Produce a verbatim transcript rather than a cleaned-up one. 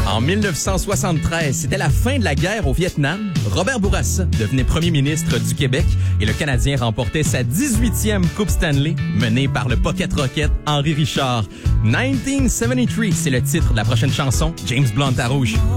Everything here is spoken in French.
En dix-neuf cent soixante-treize, c'était la fin de la guerre au Vietnam. Robert Bourassa devenait premier ministre du Québec et le Canadien remportait sa dix-huitième Coupe Stanley, menée par le Pocket Rocket Henri Richard. dix-neuf cent soixante-treize, c'est le titre de la prochaine chanson, James Blunt à rouge.